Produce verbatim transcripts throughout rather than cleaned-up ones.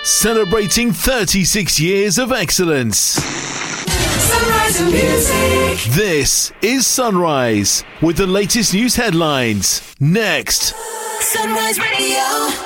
celebrating thirty-six years of excellence. Sunrise Music. This is Sunrise with the latest news headlines. Next. Sunrise Radio.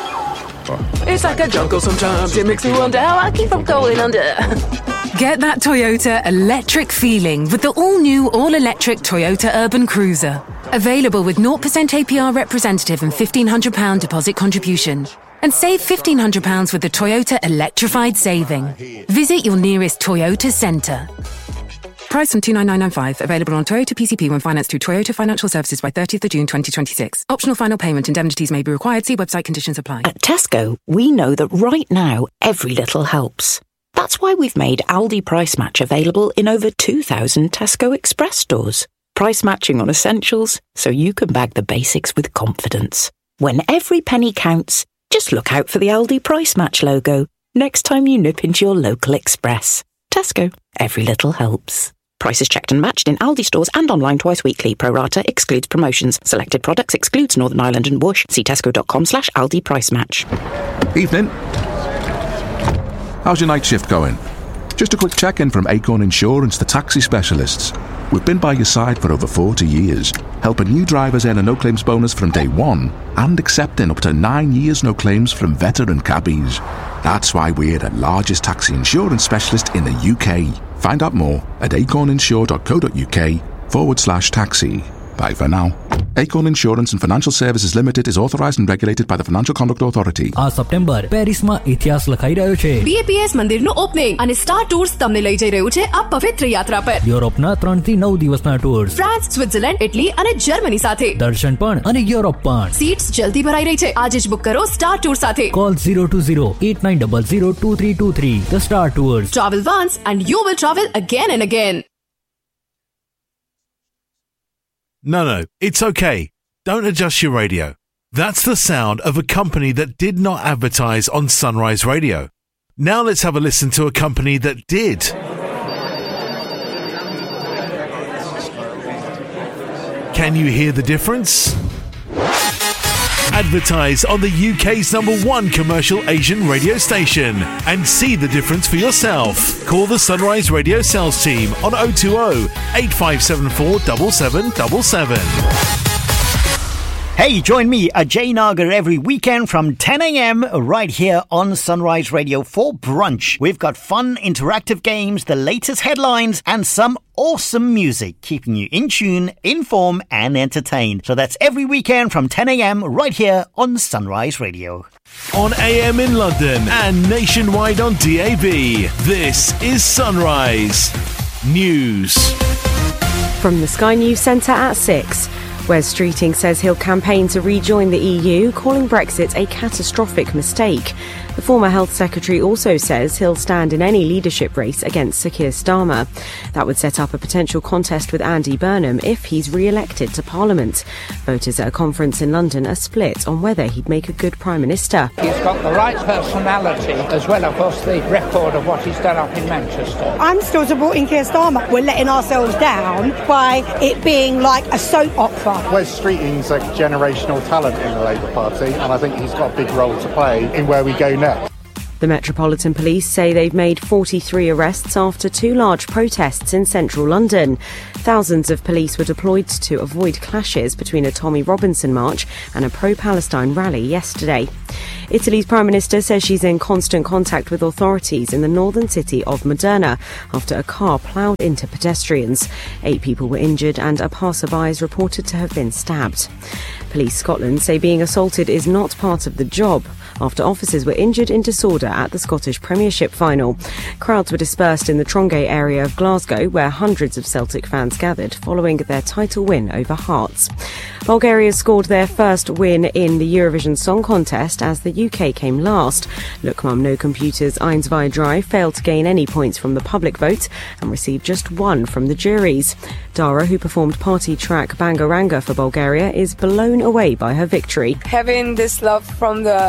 It's like a jungle sometimes. It makes me wonder how I keep from going under. Get that Toyota electric feeling with the all-new, all-electric Toyota Urban Cruiser. Available with zero percent A P R representative and fifteen hundred pounds deposit contribution. And save fifteen hundred pounds with the Toyota Electrified Saving. Visit your nearest Toyota centre. Price from two nine nine nine five. Available on Toyota P C P when financed through Toyota Financial Services by thirtieth of June twenty twenty-six. Optional final payment. Indemnities may be required. See website conditions apply. At Tesco, we know that right now, every little helps. That's why we've made Aldi Price Match available in over two thousand Tesco Express stores. Price matching on essentials, so you can bag the basics with confidence. When every penny counts, just look out for the Aldi Price Match logo next time you nip into your local Express. Tesco, every little helps. Prices checked and matched in Aldi stores and online twice weekly. Pro rata excludes promotions. Selected products excludes Northern Ireland and Bush. See tesco.com slash Aldi Price Match. Evening. How's your night shift going? Just a quick check-in from Acorn Insurance, the taxi specialists. We've been by your side for over forty years, helping new drivers earn a no-claims bonus from day one and accepting up to nine years no claims from veteran cabbies. That's why we're the largest taxi insurance specialist in the U K. Find out more at acorninsure.co.uk forward slash taxi. Bye for now. Acorn Insurance and Financial Services Limited is authorised and regulated by the Financial Conduct Authority. આ September પેરિસમાં ઇતિહાસ લખાઈ રહ્યો છે. B A P S મંદિરનું opening અને star tours તમને લઈ જઈ રહ્યું છે આ પવિત્ર યાત્રા પર. યુરોપના ત્રણ થી નવ દિવસના ટૂર્સ. ફ્રાન્સ, સ્વિટ્ઝરલેન્ડ, ઇટલી અને જર્મની સાથે. દર્શન પણ અને યુરોપ પણ. સીટ્સ જલ્દી ભરાઈ રહી છે. આજે જ બુક કરો સ્ટાર ટૂર સાથે. Call zero two zero eight nine zero zero two three two three. The Star Tours. Travel once and you will travel again and again. No, no, it's okay. Don't adjust your radio. That's the sound of a company that did not advertise on Sunrise Radio. Now let's have a listen to a company that did. Can you hear the difference? Advertise on the U K's number one commercial Asian radio station and see the difference for yourself. Call the Sunrise Radio sales team on oh two oh, eight five seven four, seven seven seven seven. Hey, join me, Ajay Nagar, every weekend from ten a.m. right here on Sunrise Radio for brunch. We've got fun, interactive games, the latest headlines, and some awesome music, keeping you in tune, informed, and entertained. So that's every weekend from ten a.m. right here on Sunrise Radio. On A M in London and nationwide on D A B, this is Sunrise News. From the Sky News Centre at six. Wes Streeting says he'll campaign to rejoin the E U, calling Brexit a catastrophic mistake. The former Health Secretary also says he'll stand in any leadership race against Sir Keir Starmer. That would set up a potential contest with Andy Burnham if he's re-elected to Parliament. Voters at a conference in London are split on whether he'd make a good Prime Minister. He's got the right personality as well, of course, the record of what he's done up in Manchester. I'm still supporting Keir Starmer. We're letting ourselves down by it being like a soap opera. Wes Streeting's a generational talent in the Labour Party, and I think he's got a big role to play in where we go next. The Metropolitan Police say they've made forty-three arrests after two large protests in central London. Thousands of police were deployed to avoid clashes between a Tommy Robinson march and a pro-Palestine rally yesterday. Italy's Prime Minister says she's in constant contact with authorities in the northern city of Modena after a car ploughed into pedestrians. Eight people were injured and a passerby is reported to have been stabbed. Police Scotland say being assaulted is not part of the job after officers were injured in disorder at the Scottish Premiership final. Crowds were dispersed in the Trongay area of Glasgow, where hundreds of Celtic fans gathered following their title win over Hearts. Bulgaria scored their first win in the Eurovision Song Contest as the U K came last. Look Mum No Computers' Eins Zwei Drei failed to gain any points from the public vote and received just one from the juries. Dara, who performed party track Bangaranga for Bulgaria, is blown away by her victory. Having this love from the all of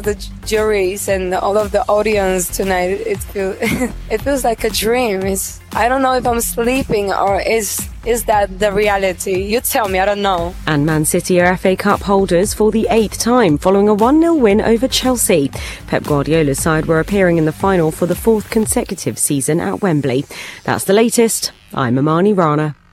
the juries and all of the audience tonight, it feels it feels like a dream. It's, I don't know if I'm sleeping or is is that the reality? You tell me, I don't know. And Man City are F A Cup holders for the eighth time following a one nil win over Chelsea. Pep Guardiola's side were appearing in the final for the fourth consecutive season at Wembley. That's the latest. I'm Amani Rana.